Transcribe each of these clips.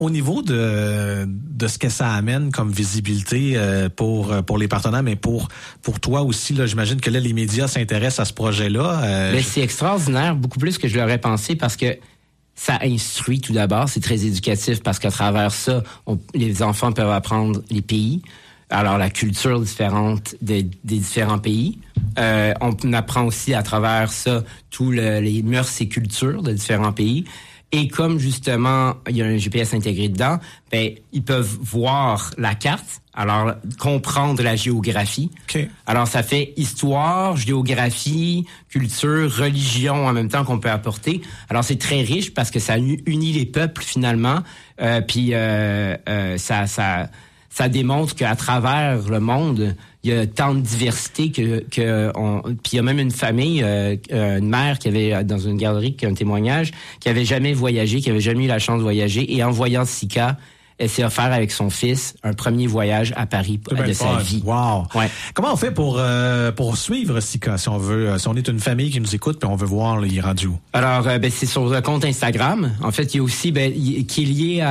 Au niveau de ce que ça amène comme visibilité pour les partenaires, mais pour toi aussi, là, j'imagine que là, les médias s'intéressent à ce projet-là. Mais c'est extraordinaire, beaucoup plus que je l'aurais pensé, parce que ça instruit tout d'abord, c'est très éducatif, parce qu'à travers ça, les enfants peuvent apprendre les pays, alors la culture différente des différents pays. On apprend aussi à travers ça tous les mœurs et cultures de différents pays. Et comme justement, il y a un GPS intégré dedans, ben ils peuvent voir la carte, alors comprendre la géographie. Okay. Alors ça fait histoire, géographie, culture, religion en même temps qu'on peut apporter. Alors c'est très riche parce que ça unit les peuples finalement. Puis ça démontre qu'à travers le monde, il y a tant de diversité puis il y a même une famille, une mère qui avait dans une galerie qui a un témoignage, qui avait jamais voyagé, qui avait jamais eu la chance de voyager, et en voyant Sika, elle s'est offert avec son fils un premier voyage à Paris de sa vie. Wow. Ouais. Comment on fait pour suivre Sika, si on veut, si on est une famille qui nous écoute puis on veut voir il est rendu où? Alors, c'est sur le compte Instagram. En fait, il y a aussi, qui est lié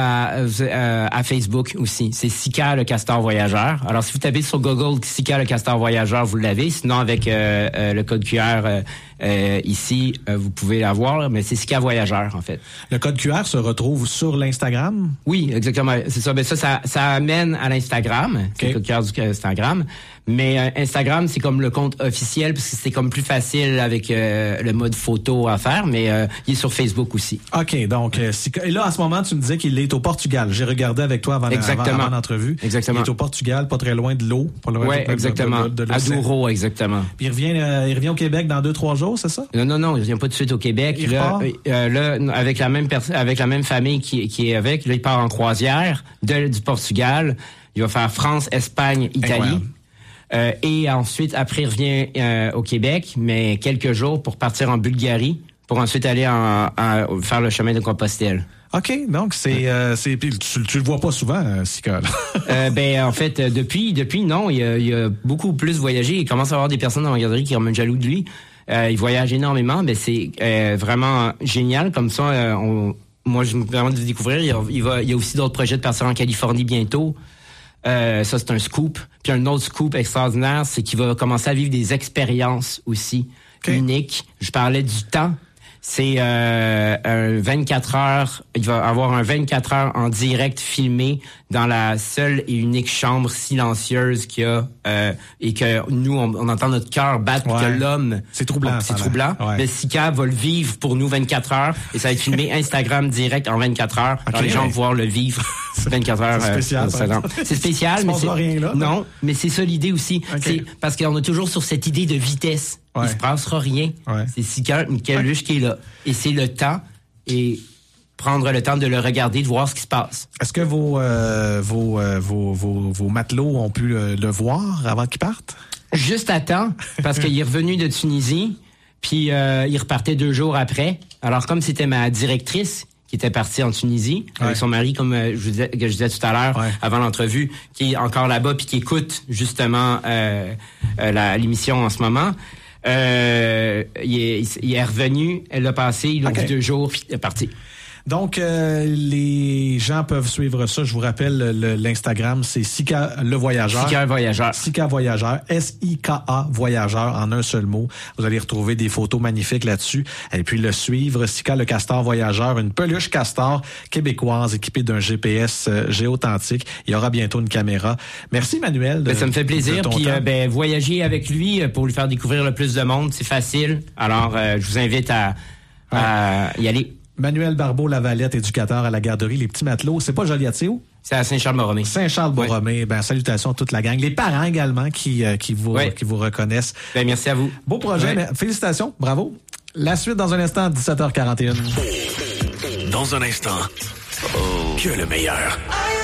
à Facebook aussi. C'est Sika le castor voyageur. Alors, si vous tapez sur Google Sika le castor voyageur, vous l'avez. Sinon, avec le code QR ici, vous pouvez l'avoir. Mais c'est Sika voyageur, en fait. Le code QR se retrouve sur l'Instagram? Oui, exactement. C'est ça. Ça amène à l'Instagram. Okay. C'est le code QR du Instagram. Mais Instagram, c'est comme le compte officiel parce que c'est comme plus facile avec le mode photo à faire, mais il est sur Facebook aussi. OK, donc et là, en ce moment, tu me disais qu'il est au Portugal. J'ai regardé avec toi avant l'entrevue. Exactement. Il est au Portugal, pas très loin de l'eau. Oui, exactement. À Douro, exactement. Puis il revient au Québec dans 2-3 jours, c'est ça? Non, il revient pas tout de suite au Québec. Là, avec la même famille qui est avec, là, il part en croisière du Portugal. Il va faire France, Espagne, Italie. Incroyable. Et ensuite, après, il revient au Québec, mais quelques jours pour partir en Bulgarie, pour ensuite aller faire le chemin de Compostelle. OK, donc tu le vois pas souvent, Sika. En fait, depuis, non, il a beaucoup plus voyagé. Il commence à avoir des personnes dans la galerie qui sont même jaloux de lui. Il voyage énormément, mais c'est vraiment génial. Comme ça, moi, je me permets de découvrir. Il y a aussi d'autres projets de partir en Californie bientôt. Ça, c'est un scoop. Puis un autre scoop extraordinaire, c'est qu'il va commencer à vivre des expériences aussi uniques. Je parlais du temps. C'est un 24 heures. Il va avoir un 24 heures en direct filmé dans la seule et unique chambre silencieuse qu'il y a et que nous, on entend notre cœur battre, que l'homme... C'est troublant. C'est troublant. Ouais. Mais Sika va le vivre pour nous 24 heures et ça va être filmé Instagram direct en 24 heures. Alors les gens vont pouvoir le vivre 24 heures. C'est spécial. C'est spécial, mais c'est... rien là. Non, mais c'est ça l'idée aussi. C'est parce qu'on a toujours sur cette idée de vitesse. Il se passera rien. Ouais. C'est Sika Mickaëluche qui est là. Et c'est le temps et prendre le temps de le regarder, de voir ce qui se passe. Est-ce que vos matelots ont pu le voir avant qu'ils partent? Juste à temps, parce qu'il est revenu de Tunisie, puis il repartait 2 jours après. Alors, comme c'était ma directrice qui était partie en Tunisie, avec son mari, comme je disais tout à l'heure, avant l'entrevue, qui est encore là-bas, puis qui écoute justement l'émission en ce moment, il est revenu, elle l'a passé, il a dit 2 jours, puis il est parti. Donc, les gens peuvent suivre ça. Je vous rappelle, l'Instagram, c'est Sika le Voyageur. Sika Voyageur. Sika Voyageur. S-I-K-A Voyageur en un seul mot. Vous allez retrouver des photos magnifiques là-dessus. Et puis le suivre, Sika le Castor Voyageur, une peluche castor québécoise équipée d'un GPS géauthentique. Il y aura bientôt une caméra. Merci, Manuel. Ça me fait plaisir. Puis voyager avec lui pour lui faire découvrir le plus de monde, c'est facile. Alors, je vous invite à y aller. Manuel Barbeau-Lavalette, éducateur à la garderie Les Petits Matelots. C'est pas Joliette-c'est-où? C'est à Saint-Charles-Borromée. Saint-Charles-Borromée. Ben, salutations à toute la gang. Les parents également qui vous reconnaissent. Ben, merci à vous. Beau projet. Mais félicitations. Bravo. La suite dans un instant, 17h41. Dans un instant. Que le meilleur.